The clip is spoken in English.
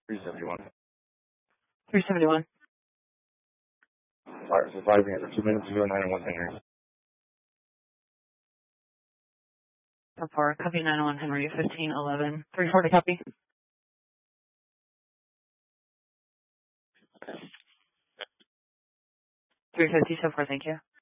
371. 371. Fire surviving after 2 minutes, 0901 Henry. So far, copy 901 Henry, 1511. 340, copy. 350 so far, thank you.